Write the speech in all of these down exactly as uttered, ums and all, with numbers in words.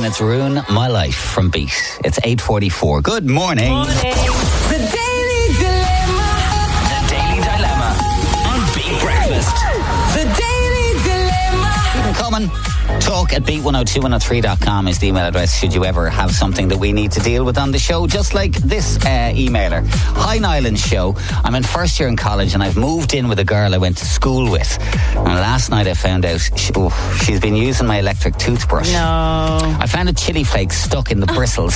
and it's Ruin My Life from Beat. It's eight forty-four. Good morning. morning. The Daily Dilemma. The Daily Dilemma on Beat Breakfast. The Daily Dilemma. Keep them coming. Talk at beat one oh two one oh three dot com is the email address should you ever have something that we need to deal with on the show, just like this uh, emailer. Hi Nyland Show, I'm in first year in college and I've moved in with a girl I went to school with, and last night I found out she, oh, she's been using my electric toothbrush. No. I found a chili flake stuck in the bristles.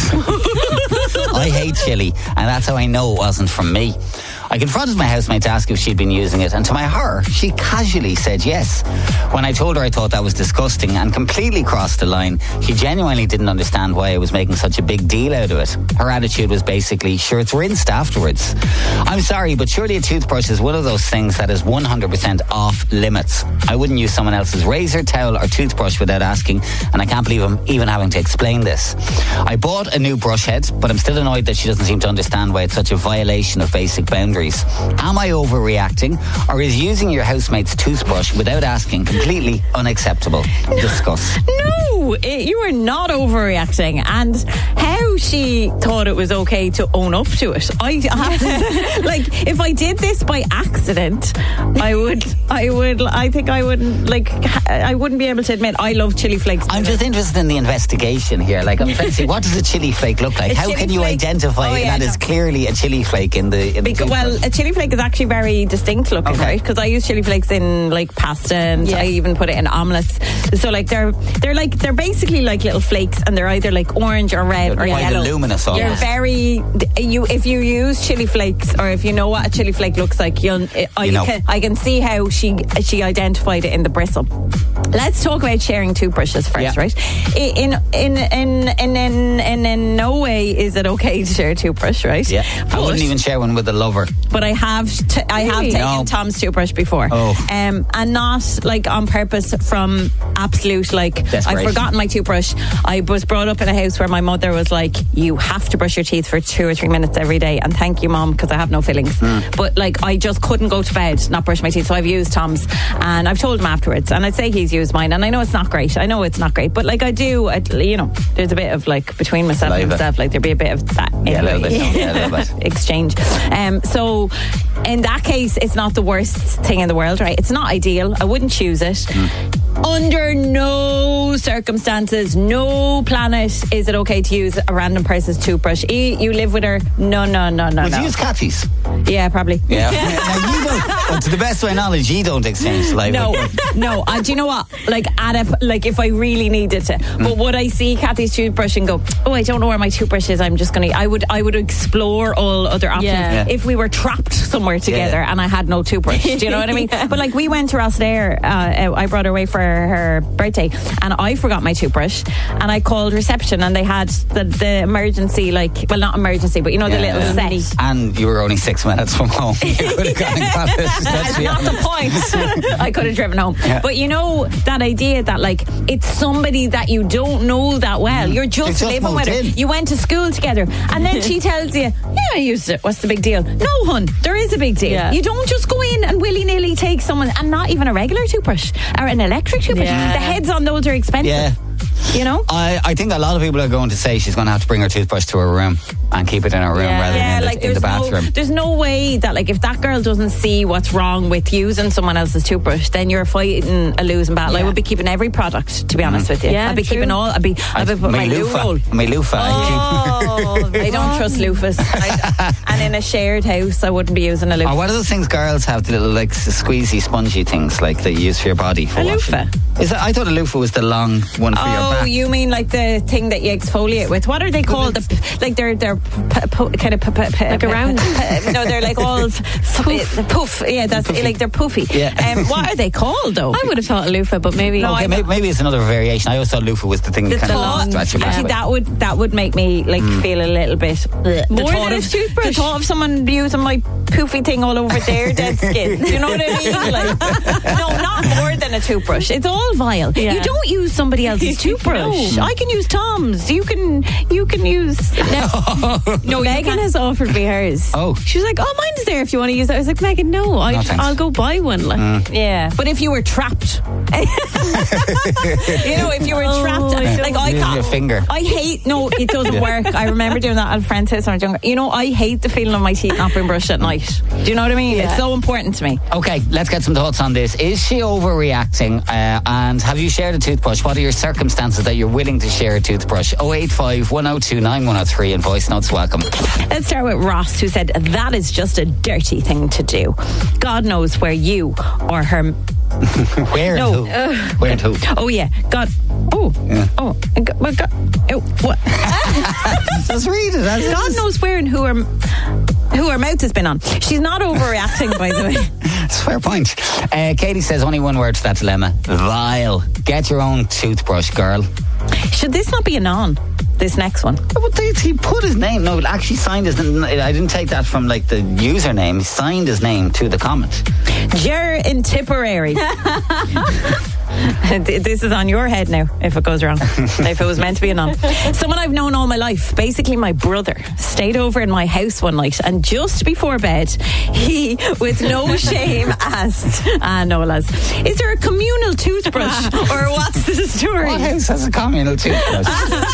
I hate chili, and that's how I know it wasn't from me. I confronted my housemate to ask if she'd been using it, and to my horror, she casually said yes. When I told her I thought that was disgusting and completely crossed the line, she genuinely didn't understand why I was making such a big deal out of it. Her attitude was basically, sure, it's rinsed afterwards. I'm sorry, but surely a toothbrush is one of those things that is one hundred percent off limits. I wouldn't use someone else's razor, towel or toothbrush without asking, and I can't believe I'm even having to explain this. I bought a new brush head, but I'm still annoyed that she doesn't seem to understand why it's such a violation of basic boundaries. Am I overreacting, or is using your housemate's toothbrush without asking completely unacceptable? Discuss. No, it, you are not overreacting. And how she thought it was okay to own up to it. I have to, like, if I did this by accident, I would, I would, I think I wouldn't, like, I wouldn't be able to admit I love chili flakes. I'm just interested in the investigation here. Like, I'm trying to see, what does a chili flake look like? A How can you flake? identify Oh, yeah, that no. is clearly a chili flake in the, in the Because, toothbrush? well, a chili flake is actually very distinct looking, Okay. right? Because I use chili flakes in like pasta, and Yeah. I even put it in omelets. So like they're they're like they're basically like little flakes, and they're either like orange or red They're or quite yellow. luminous You're almost. very you if you use chili flakes, or if you know what a chili flake looks like, you'll I You know. can I can see how she she identified it in the bristle. Let's talk about sharing toothbrushes first, Yeah. right? In in in in in in in no way is it okay to share a toothbrush, right? Yeah, I But- wouldn't even share one with a lover. but I have t- I have Really? taken No. Tom's toothbrush before, Oh. um, and not like on purpose from absolute like I've Desperation. forgotten my toothbrush. I was brought up in a house where my mother was like, you have to brush your teeth for two or three minutes every day, and thank you, Mom, because I have no fillings. But like I just couldn't go to bed not brush my teeth, so I've used Tom's, and I've told him afterwards, and I'd say he's used mine, and I know it's not great. I know it's not great, but like I do, I, you know, there's a bit of like between myself Saliva. and myself, like there'd be a bit of that Yeah, a little anyway. bit. Yeah, a little bit. exchange. Um, so in that case, it's not the worst thing in the world, right? It's not ideal. I wouldn't choose it. Mm. Under no circumstances, no planet is it okay to use a random person's toothbrush. E, you live with her. No, no, no, no, Would no. you use Kathy's? Yeah, probably. Yeah. Now, you don't, well, to the best of my knowledge, you don't exchange saliva. No, no. Uh, do you know what? Like, at a, like if I really needed to, but would I see Kathy's toothbrush and go, "Oh, I don't know where my toothbrush is. I'm just gonna." I would, I would explore all other options Yeah. Yeah. if we were trapped somewhere together Yeah. and I had no toothbrush. Do you know what I mean? Yeah. But like we went to Rosslare, uh, I brought her away for her birthday, and I forgot my toothbrush, and I called reception, and they had the, the emergency, like, well, not emergency, but you know, the Yeah, little yeah. set. And you were only six minutes from home. You could have gone and got it. Let's That's be not the honest. point. I could have driven home. Yeah. But you know that idea that like it's somebody that you don't know that well. You're just, You just living moved with her. in. You went to school together, and then she tells you, "Yeah, I used it. What's the big deal?" No, hun, there is a big deal. Yeah. You don't just go in and willy nilly take someone, and not even a regular toothbrush or an electric toothbrush. Yeah. The heads on those are expensive. Yeah. You know. I, I think a lot of people are going to say she's going to have to bring her toothbrush to her room and keep it in her room Yeah. rather Yeah, than in, like the, in the there's bathroom. no, there's no way that like if that girl doesn't see what's wrong with using someone else's toothbrush, then you're fighting a losing battle. I Yeah. would be keeping every product, to be honest with you. Yeah, I'd be true. keeping all. I'd be. I'd be putting my loo roll. loofah. My loofah. Oh, I don't trust loofahs. I, and in a shared house, I wouldn't be using a Or loofah. what are those things girls have? The little like squeezy, spongy things like that you use for your body for A washing. loofah? Is that? I thought a loofah was the long one for your Oh, back. you mean like the thing that you exfoliate with? What are they called? The, p- like they're they're p- p- kind of p- p- p- Like a round? p- no, they're like all f- poof. poof. Yeah, that's like they're poofy. Yeah. Um, what are they called though? I would have thought a loofah, but maybe. No, Okay, I- maybe, maybe it's another variation. I always thought loofah was the thing you The kind thought, of stretch your back actually, with. that would that would make me like feel a little bit ugh. The More thought than a of, toothbrush? The thought of someone using my poofy thing all over their dead skin. Do you know what I mean? Like, no, not more than a toothbrush. It's all vile. Yeah. You don't use somebody else's toothbrush. No. I can use Tom's. You can you can use. Now, No, Megan has offered me hers. Oh. She was like, oh, mine's there if you want to use it. I was like, Megan, no, I, No, thanks. I'll go buy one. Like, Yeah, but if you were trapped, you know, if you were Oh, trapped, I don't- like I Using can't. your finger. I hate. No, it doesn't work. I remember doing that at a friend's house when I was younger. You know, I hate the feeling of my teeth not being brushed at night. Do you know what I mean? Yeah. It's so important to me. Okay, let's get some thoughts on this. Is she overreacting? Uh, and have you shared a toothbrush? What are your circumstances that you're willing to share a toothbrush? oh eight five, one oh two, nine one oh three and voice notes welcome. Let's start with Ross, who said that is just a dirty thing to do. God knows where you or her. Where No. and who? Where and who? Oh yeah, God. Oh, oh, and God, well, God, oh, what? Just read it. That's God knows where and who her who her mouth has been on. She's not overreacting, by the way. That's a fair point. Uh, Katie says only one word to that dilemma. Vile. Get your own toothbrush, girl. Should this not be a non? This next one. But they, he put his name. No, it actually signed his. I didn't take that from like the username. He signed his name to the comment. Ger in Tipperary. This is on your head now if it goes wrong. If it was meant to be a non. Someone I've known all my life, basically my brother, stayed over in my house one night, and just before bed he, with no shame, asked, ah no lads, is there a communal toothbrush or what's the story? What house has a communal toothbrush?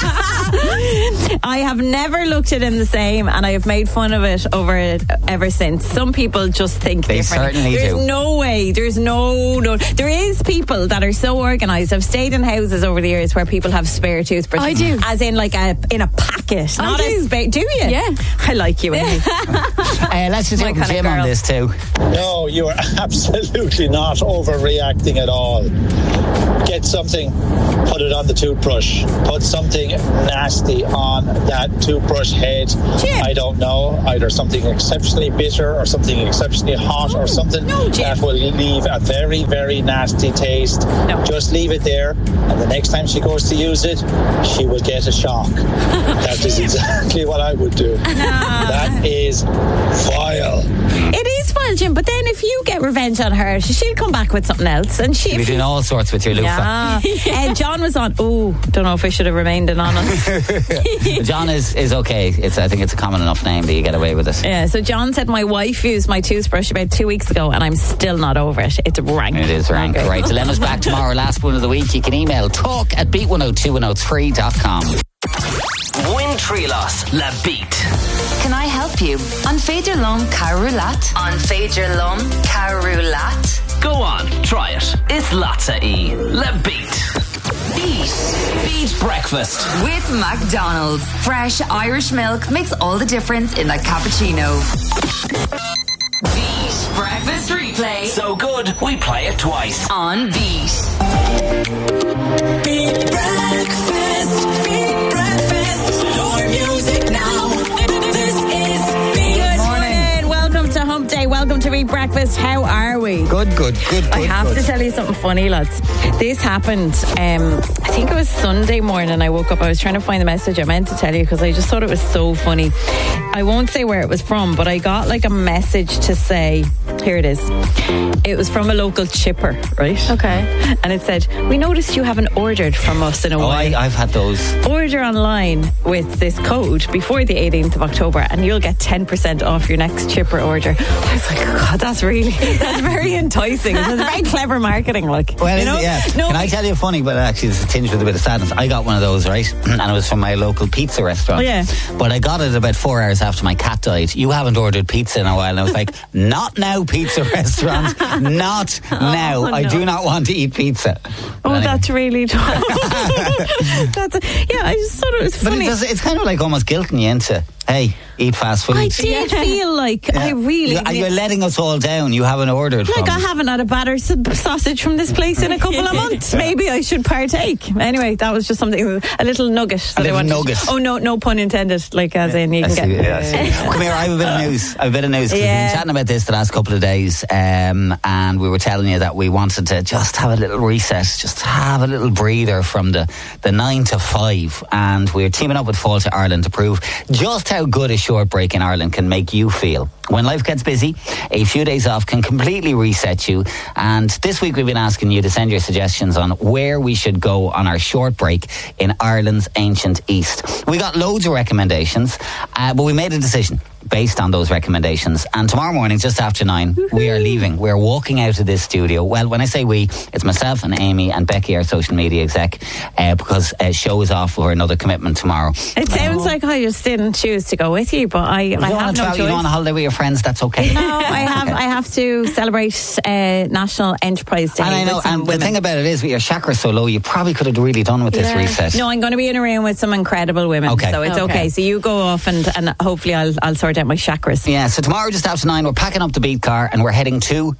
I have never looked at him the same, and I have made fun of it over it ever since. Some people just think They differently. certainly There's do. no way. There's no no. There is people that are so organised. I've stayed in houses over the years where people have spare toothbrushes. I do. as in like a in a packet, I not do. a spare. Do you? Yeah. I like you. Amy. Uh, let's just My hear from kinda Jim on girl. this too. No, you are absolutely not overreacting at all. Get something, put it on the toothbrush. Put something nasty on that toothbrush head. Jim. I don't know, either something exceptionally bitter or something exceptionally hot or something no, Jim. that will leave a very, very nasty taste. No. Just leave it there, and the next time she goes to use it, she will get a shock. That is exactly what I would do. That is vile. It is fun, Jim. But then if you get revenge on her, she, she'll come back with something else, and she. You'll be if doing you- all sorts with your loofah. Yeah. Uh, John was on. Oh, don't know if I should have remained anonymous. John is, is okay. It's I think it's a common enough name that you get away with it. Yeah, so John said my wife used my toothbrush about two weeks ago and I'm still not over it. It's rank. It is rank. Okay. Right, Dilemma's back tomorrow, last one of the week. You can email talk at beat one oh two one oh three dot com. Win Trilos La Beat. Can I help you? On Féidir Lum Caroulat. On Féidir Lum Caroulat. Go on, try it. It's Latza E. La Beat. Beat. Beat breakfast. With McDonald's. Fresh Irish milk makes all the difference in a cappuccino. Beat. Breakfast replay. So good, we play it twice. On Beat. Beat breakfast, beat breakfast. Your music now. This is Beat. Good morning. Welcome to Hump Day. Welcome to Eat Breakfast. How are we? Good, good, good, good. I have good. to tell you something funny, lads. This happened, um, I think it was Sunday morning. I woke up, I was trying to find the message I meant to tell you because I just thought it was so funny. I won't say where it was from, but I got like a message to say, here it is. It was from a local chipper, right? Okay. And it said, we noticed you haven't ordered from us in a Oh, while. I, I've had those. Order online with this code before the eighteenth of October and you'll get ten percent off your next chipper order. I was like, oh God, that's really, that's very enticing. It's very clever marketing, like. Well, you know? yeah. No, Can I tell you funny, but actually it's tinged with a bit of sadness. I got one of those, right? And it was from my local pizza restaurant. Oh, yeah. But I got it about four hours after my cat died. You haven't ordered pizza in a while. And I was like, not now, pizza restaurant. Not now. I no. do not want to eat pizza. Oh, But anyway. that's really tough. That's yeah, I just thought it was But it funny. does, it's kind of like almost guilting you into, hey, eat fast food. I did feel like Yeah. I really You- You're letting us all down. You haven't ordered like from. I haven't had a battered s- sausage from this place in a couple of months. Maybe I should partake. Anyway, that was just something, a little nugget. that I little wanted to- nugget. Oh no, no pun intended. Like as in you I can see, get. yeah, I see. Come here, I have a bit of news. I have a bit of news. 'Cause We've Yeah. been chatting about this the last couple of days, um, and we were telling you that we wanted to just have a little reset, just have a little breather from the, the nine to five, and we're teaming up with Fáilte Ireland to prove just how how good a short break in Ireland can make you feel. When life gets busy, a few days off can completely reset you. And this week we've been asking you to send your suggestions on where we should go on our short break in Ireland's ancient East. We got loads of recommendations, uh, but we made a decision based on those recommendations. And tomorrow morning, just after nine, Woo-hoo. we are leaving. We're walking out of this studio. Well, when I say we, it's myself and Amy and Becky, our social media exec, uh, because uh, show is off for another commitment tomorrow. It sounds like I just didn't choose to go with you, but I, you I have no travel, choice. You don't want to holiday with your friends, that's okay. No, I have I have to celebrate uh, National Enterprise Day. And I know, with some and women. the thing about it is, with your chakra so low, you probably could have really done with this Yeah. reset. No, I'm going to be in a room with some incredible women, Okay. so it's okay. Okay. So you go off, and, and hopefully I'll I'll sort out my chakras. Yeah, so tomorrow just after nine, we're packing up the beat car and we're heading to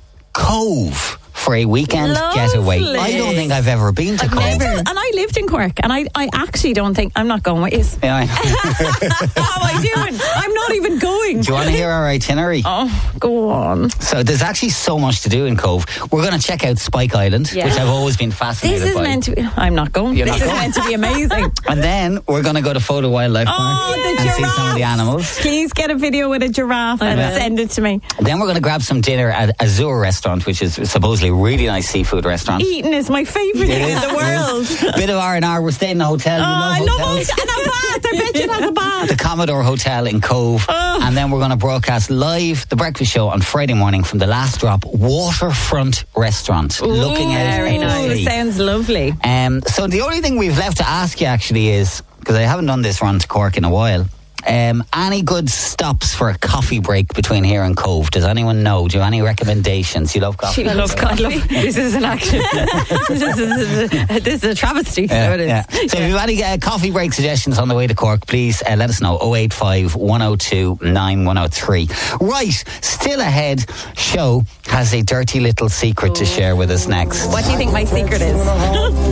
Cove for a weekend Lovely. getaway. I don't think I've ever been to I've Cove. never, and I lived in Cork, and I, I actually don't think I'm not going with you. Yeah, I know. How am I doing? I'm not even going. Do you want to hear our itinerary? Oh, go on. So there's actually so much to do in Cove. We're going to check out Spike Island, Yeah. which I've always been fascinated This is by. meant to be. I'm not going. You're this not is going. meant to be amazing. And then we're going to go to Photo Wildlife Oh, Park the and giraffe. see some of the animals. Please get a video with a giraffe and know. send it to me. Then we're going to grab some dinner at Azure Restaurant, which is supposedly a really nice seafood restaurant. Eating is my favourite It thing is, in the it world. is. Bit of R and R. We're staying in a hotel. You Oh, I know love hotels. it. And a bath. I bet you it has a bath. The Commodore Hotel in Cove. Oh. And then we're going to broadcast live the breakfast show on Friday morning from the Last Drop Waterfront Restaurant, looking out Very at the nice. sea. Sounds lovely. Um, so the only thing we've left to ask you actually is, because I haven't done this run to Cork in a while, um, any good stops for a coffee break between here and Cove? Does anyone know? Do you have any recommendations? You love coffee? She loves coffee. This is an action. this, is, this, is a, this is a travesty. Yeah, so it is. yeah. So if you have any uh, coffee break suggestions on the way to Cork, please uh, let us know. oh eight five, one oh two, nine one oh three. Right, still ahead. Show has a dirty little secret to share with us next. What do you think my secret is?